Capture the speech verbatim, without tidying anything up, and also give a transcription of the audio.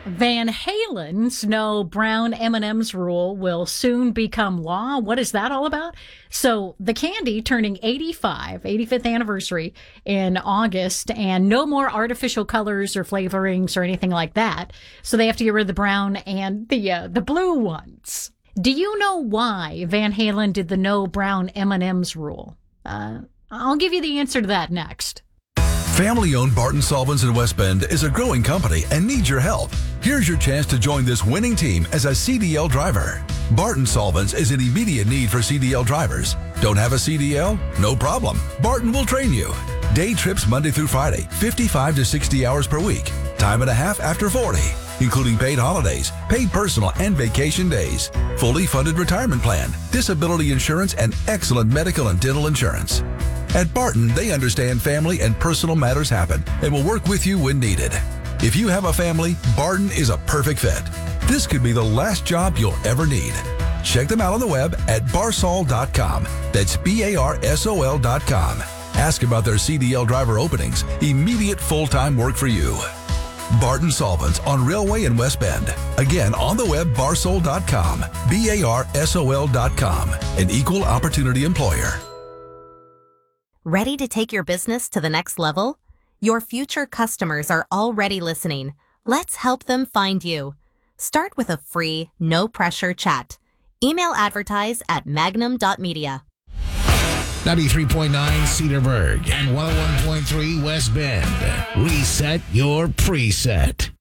Van Halen's no brown M and M's rule will soon become law. What is that all about? So the candy turning eighty-five, eighty-fifth anniversary in August, and no more artificial colors or flavorings or anything like that. So they have to get rid of the brown and the uh, the blue ones. Do you know why Van Halen did the no brown M and M's rule? Uh, I'll give you the answer to that next. Family-owned Barton Solvents in West Bend is a growing company and needs your help. Here's your chance to join this winning team as a C D L driver. Barton Solvents is in immediate need for C D L drivers. Don't have a C D L? No problem. Barton will train you. Day trips Monday through Friday, fifty-five to sixty hours per week. Time and a half after forty, including paid holidays, paid personal and vacation days. Fully funded retirement plan, disability insurance, and excellent medical and dental insurance. At Barton, they understand family and personal matters happen and will work with you when needed. If you have a family, Barton is a perfect fit. This could be the last job you'll ever need. Check them out on the web at barsol dot com. That's B A R S O L dot com. Ask about their C D L driver openings. Immediate full-time work for you. Barton Solvents on Railway in West Bend. Again, on the web, barsol dot com. B A R S O L dot com. An equal opportunity employer. Ready to take your business to the next level? Your future customers are already listening. Let's help them find you. Start with a free, no-pressure chat. Email advertise at magnum dot media. ninety-three point nine Cedarburg and one oh one point three West Bend. Reset your preset.